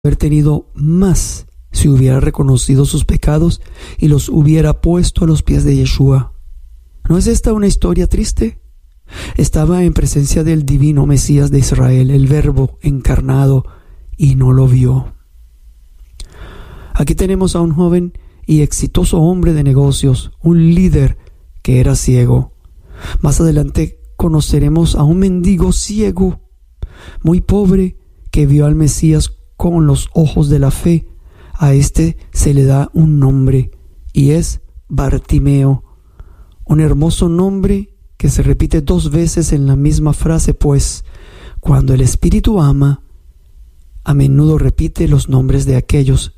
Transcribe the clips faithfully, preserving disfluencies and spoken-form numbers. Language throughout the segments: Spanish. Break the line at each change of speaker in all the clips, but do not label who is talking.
haber tenido más si hubiera reconocido sus pecados y los hubiera puesto a los pies de Yeshua. ¿No es esta una historia triste? Estaba en presencia del divino Mesías de Israel, el Verbo encarnado, y no lo vio. Aquí tenemos a un joven y exitoso hombre de negocios, un líder que era ciego. Más adelante conoceremos a un mendigo ciego, muy pobre, que vio al Mesías con los ojos de la fe. A este se le da un nombre y es Bartimeo, un hermoso nombre que se repite dos veces en la misma frase, pues cuando el Espíritu ama, a menudo repite los nombres de aquellos.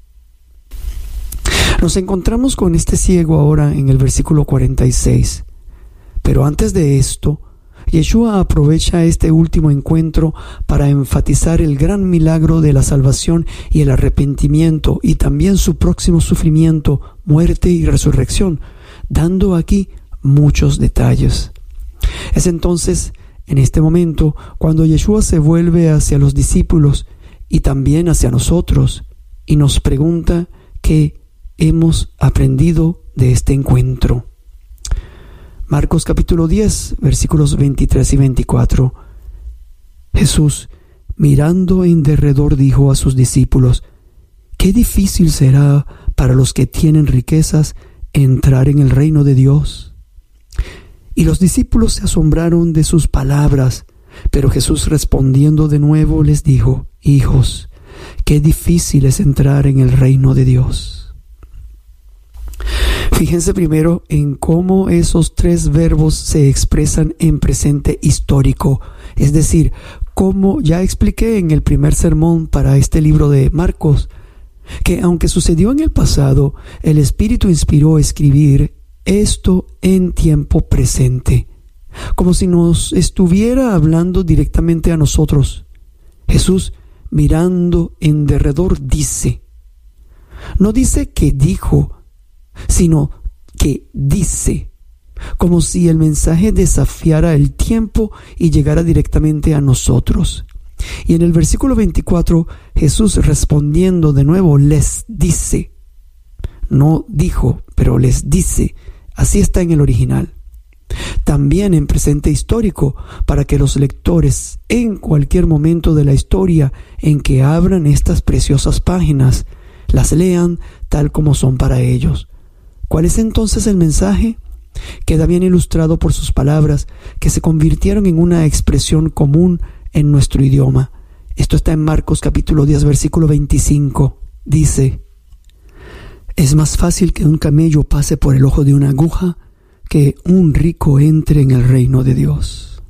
Nos encontramos con este ciego ahora en el versículo cuarenta y seis. Pero antes de esto, Yeshua aprovecha este último encuentro para enfatizar el gran milagro de la salvación y el arrepentimiento, y también su próximo sufrimiento, muerte y resurrección, dando aquí muchos detalles. Es entonces, en este momento, cuando Yeshua se vuelve hacia los discípulos y también hacia nosotros, y nos pregunta qué hemos aprendido de este encuentro. Marcos capítulo diez, versículos veintitrés y veinticuatro. Jesús, mirando en derredor, dijo a sus discípulos: «Qué difícil será para los que tienen riquezas entrar en el reino de Dios». Y los discípulos se asombraron de sus palabras, pero Jesús respondiendo de nuevo les dijo: «Hijos, qué difícil es entrar en el reino de Dios». Fíjense primero en cómo esos tres verbos se expresan en presente histórico, es decir, como ya expliqué en el primer sermón para este libro de Marcos, que aunque sucedió en el pasado, el Espíritu inspiró a escribir esto en tiempo presente, como si nos estuviera hablando directamente a nosotros. Jesús, mirando en derredor, dice, no dice que dijo, sino que dice, como si el mensaje desafiara el tiempo y llegara directamente a nosotros. Y en el versículo veinticuatro, Jesús respondiendo de nuevo les dice, no dijo, pero les dice, así está en el original. También en presente histórico, para que los lectores en cualquier momento de la historia en que abran estas preciosas páginas, las lean tal como son para ellos. ¿Cuál es entonces el mensaje? Queda bien ilustrado por sus palabras, que se convirtieron en una expresión común en nuestro idioma. Esto está en Marcos capítulo diez, versículo veinticinco. Dice, «Es más fácil que un camello pase por el ojo de una aguja que un rico entre en el reino de Dios».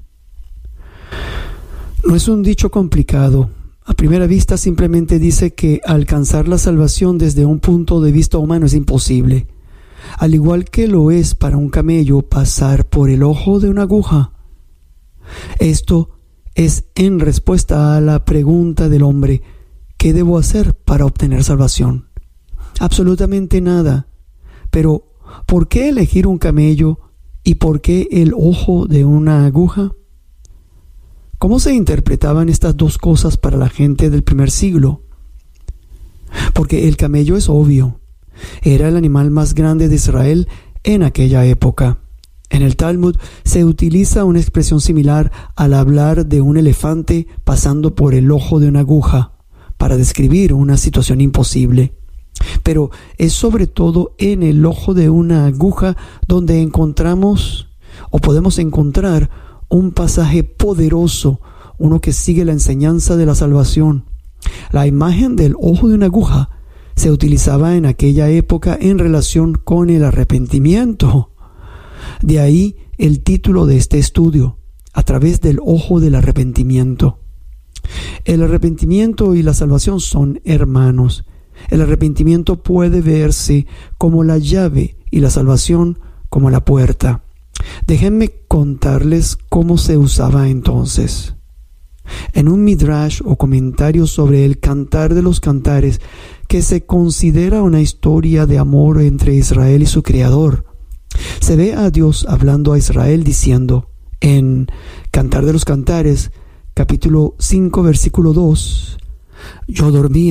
No es un dicho complicado. A primera vista simplemente dice que alcanzar la salvación desde un punto de vista humano es imposible, al igual que lo es para un camello pasar por el ojo de una aguja. Esto es en respuesta a la pregunta del hombre: ¿qué debo hacer para obtener salvación? Absolutamente nada. Pero, ¿por qué elegir un camello y por qué el ojo de una aguja? ¿Cómo se interpretaban estas dos cosas para la gente del primer siglo? Porque el camello es obvio. Era el animal más grande de Israel en aquella época. En el Talmud se utiliza una expresión similar al hablar de un elefante pasando por el ojo de una aguja para describir una situación imposible. Pero es sobre todo en el ojo de una aguja donde encontramos o podemos encontrar un pasaje poderoso, uno que sigue la enseñanza de la salvación. La imagen del ojo de una aguja se utilizaba en aquella época en relación con el arrepentimiento. De ahí el título de este estudio, a través del ojo del arrepentimiento. El arrepentimiento y la salvación son hermanos. El arrepentimiento puede verse como la llave y la salvación como la puerta. Déjenme contarles cómo se usaba entonces. En un midrash o comentario sobre el Cantar de los Cantares, que se considera una historia de amor entre Israel y su Creador, se ve a Dios hablando a Israel diciendo, en Cantar de los Cantares, capítulo cinco, versículo dos, Yo dormí